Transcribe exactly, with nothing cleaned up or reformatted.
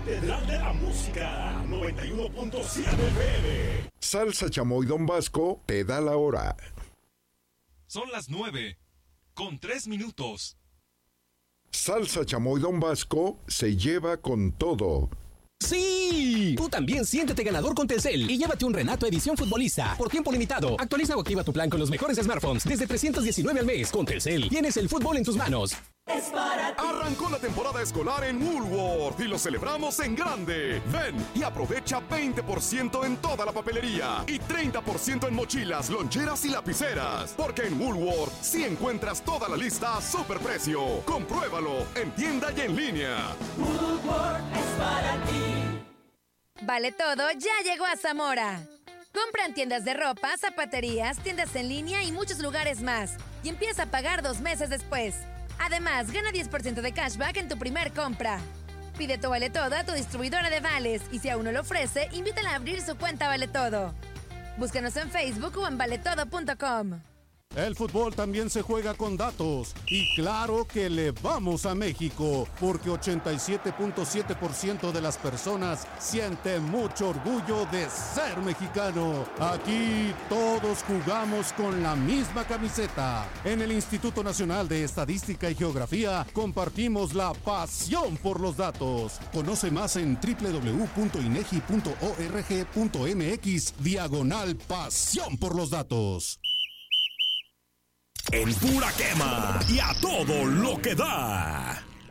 catedral de la música, noventa y uno punto siete F M. Salsa Chamoy Don Vasco te da la hora. Son las nueve, con tres minutos. Salsa Chamoy Don Vasco se lleva con todo. ¡Sí! Tú también siéntete ganador con Telcel y llévate un Renato Edición Futbolista por tiempo limitado. Actualiza o activa tu plan con los mejores smartphones desde trescientos diecinueve al mes. Con Telcel tienes el fútbol en tus manos. Es para ti. Arrancó la temporada escolar en Woolworth y lo celebramos en grande. Ven y aprovecha veinte por ciento en toda la papelería y treinta por ciento en mochilas, loncheras y lapiceras. Porque en Woolworth sí encuentras toda la lista a superprecio. Compruébalo en tienda y en línea. Woolworth es para ti. Vale Todo ya llegó a Zamora. Compra en tiendas de ropa, zapaterías, tiendas en línea y muchos lugares más. Y empieza a pagar dos meses después. Además, gana diez por ciento de cashback en tu primer compra. Pide tu Vale Todo a tu distribuidora de vales y si aún no lo ofrece, invítala a abrir su cuenta Vale Todo. Búscanos en Facebook o en vale todo punto com. El fútbol también se juega con datos y claro que le vamos a México porque ochenta y siete punto siete por ciento de las personas sienten mucho orgullo de ser mexicano. Aquí todos jugamos con la misma camiseta. En el Instituto Nacional de Estadística y Geografía compartimos la pasión por los datos. Conoce más en doble u doble u doble u punto inegi punto org punto mx diagonal pasión por los datos. En pura quema y a todo lo que da.